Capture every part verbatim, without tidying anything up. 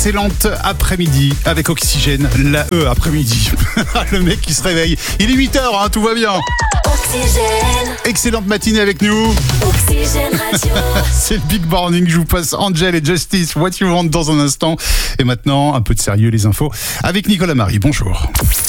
Excellente après-midi avec Oxygène, la E après-midi. Le mec qui se réveille. Il est huit heures, hein, tout va bien. Oxygène. Excellente matinée avec nous. Oxygène Radio. C'est le Big Morning. Je vous passe Angel et Justice, What You Want dans un instant. Et maintenant, un peu de sérieux, les infos avec Nicolas Marie. Bonjour.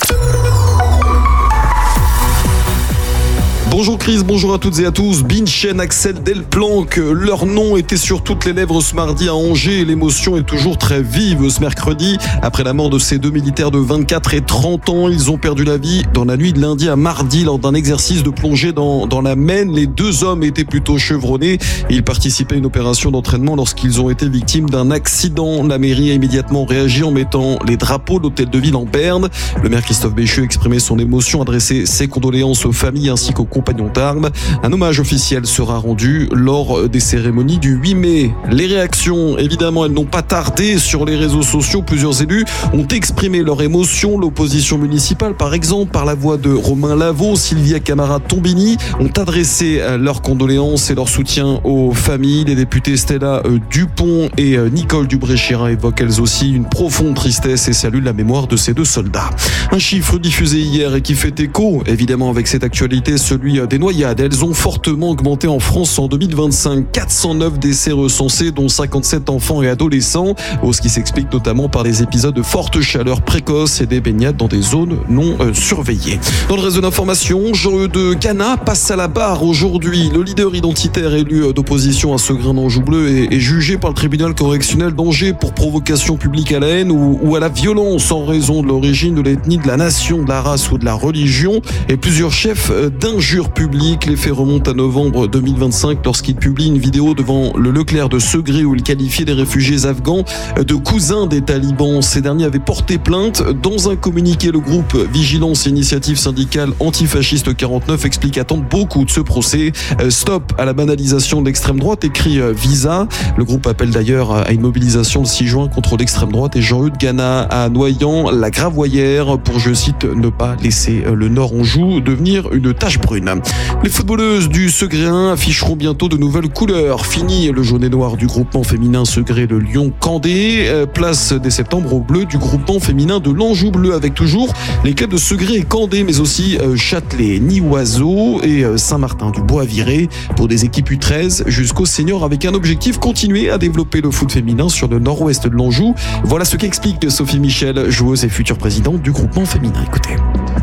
Bonjour Chris, bonjour à toutes et à tous. Binchen, Axel Delplanque, leur nom était sur toutes les lèvres ce mardi à Angers et l'émotion est toujours très vive ce mercredi. Après la mort de ces deux militaires de vingt-quatre et trente ans, ils ont perdu la vie dans la nuit de lundi à mardi lors d'un exercice de plongée dans, dans la Maine. Les deux hommes étaient plutôt chevronnés. Ils participaient à une opération d'entraînement lorsqu'ils ont été victimes d'un accident. La mairie a immédiatement réagi en mettant les drapeaux de l'hôtel de ville en berne. Le maire Christophe Béchu exprimait son émotion, adressé ses condoléances aux familles ainsi qu'aux compagnons d'armes. Un hommage officiel sera rendu lors des cérémonies du huit mai. Les réactions, évidemment, elles n'ont pas tardé sur les réseaux sociaux. Plusieurs élus ont exprimé leur émotion. L'opposition municipale, par exemple, par la voix de Romain Lavaux, Sylvia Camara-Tombini, ont adressé leurs condoléances et leur soutien aux familles. Les députés Stella Dupont et Nicole Dubré-Chirat évoquent elles aussi une profonde tristesse et saluent la mémoire de ces deux soldats. Un chiffre diffusé hier et qui fait écho, évidemment, avec cette actualité, celui des noyades. Elles ont fortement augmenté en France en deux mille vingt-cinq. quatre cent neuf décès recensés, dont cinquante-sept enfants et adolescents. Ce qui s'explique notamment par des épisodes de forte chaleur précoce et des baignades dans des zones non euh, surveillées. Dans le reste de l'information, Jean-Eudes de Gana passe à la barre aujourd'hui. Le leader identitaire élu d'opposition à Segrun d'Anjou Bleu est, est jugé par le tribunal correctionnel d'Angers pour provocation publique à la haine ou, ou à la violence en raison de l'origine, de l'ethnie, de la nation, de la race ou de la religion. Et plusieurs chefs d'injures publiques. Les faits remontent à novembre deux mille vingt-cinq lorsqu'il publie une vidéo devant le Leclerc de Segré où il qualifiait les réfugiés afghans de cousins des talibans. Ces derniers avaient porté plainte. Dans un communiqué, le groupe Vigilance et Initiative Syndicale Antifasciste quarante-neuf explique attendre beaucoup de ce procès. Stop à la banalisation de l'extrême droite, écrit Visa. Le groupe appelle d'ailleurs à une mobilisation le six juin contre l'extrême droite et Jean-Eudes Gana à Noyant la Gravoyère pour, je cite, ne pas laisser le Nord Anjou devenir une tache brune. Les footballeuses du Segréen afficheront bientôt de nouvelles couleurs. Fini le jaune et noir du groupement féminin Segré le Lyon-Candé. Place dès septembre au bleu du groupement féminin de l'Anjou Bleu avec toujours les clubs de Segré et Candé, mais aussi Châtelet, Nioiseau et Saint-Martin-du-Bois-Viré pour des équipes U treize jusqu'aux seniors avec un objectif, continuer à développer le foot féminin sur le nord-ouest de l'Anjou. Voilà ce qu'explique Sophie Michel, joueuse et future présidente du groupement féminin. Écoutez.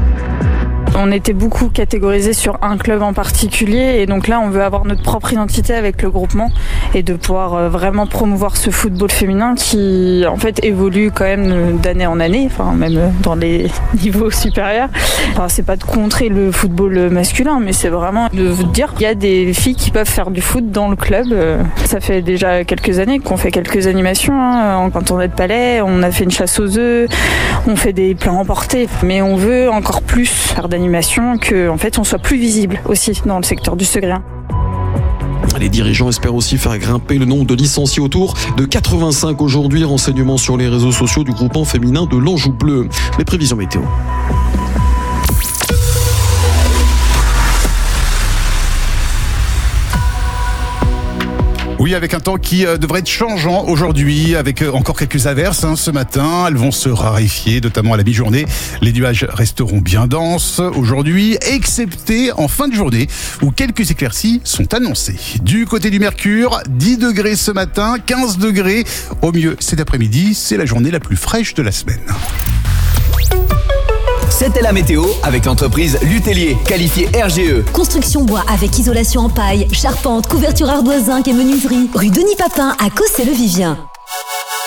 On était beaucoup catégorisés sur un club en particulier et donc là on veut avoir notre propre identité avec le groupement et de pouvoir vraiment promouvoir ce football féminin qui en fait évolue quand même d'année en année, enfin même dans les niveaux supérieurs. Enfin, c'est pas de contrer le football masculin, mais c'est vraiment de dire qu'il y a des filles qui peuvent faire du foot dans le club. Ça fait déjà quelques années qu'on fait quelques animations, hein. Quand on est de Palais, on a fait une chasse aux œufs, on fait des plats emportés, mais on veut encore plus faire d'animation, que en fait on soit plus visible aussi dans le secteur du Segréen. Les dirigeants espèrent aussi faire grimper le nombre de licenciés autour de quatre-vingt-cinq aujourd'hui. Renseignements sur les réseaux sociaux du groupement féminin de l'Anjou Bleu. Les prévisions météo. Oui, avec un temps qui euh, devrait être changeant aujourd'hui, avec euh, encore quelques averses hein, ce matin. Elles vont se raréfier, notamment à la mi-journée. Les nuages resteront bien denses aujourd'hui, excepté en fin de journée, où quelques éclaircies sont annoncées. Du côté du Mercure, dix degrés ce matin, quinze degrés au mieux cet après-midi. C'est la journée la plus fraîche de la semaine. C'était la météo avec l'entreprise Lutellier, qualifiée R G E. Construction bois avec isolation en paille, charpente, couverture ardoise, zinc et menuiserie. Rue Denis Papin à Cossé-le-Vivien.